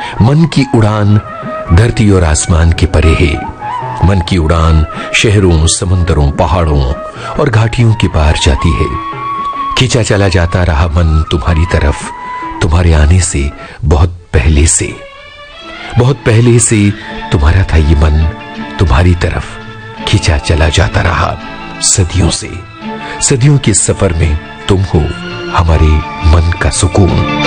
मन की उड़ान धरती और आसमान के परे है। मन की उड़ान शहरों, समंदरों, पहाड़ों और घाटियों के पार जाती है। खींचा चला जाता रहा मन तुम्हारी तरफ, तुम्हारे आने से बहुत पहले से। बहुत पहले से तुम्हारा था ये मन, तुम्हारी तरफ खींचा चला जाता रहा सदियों से। सदियों के सफर में तुम हो हमारे मन का सुकून।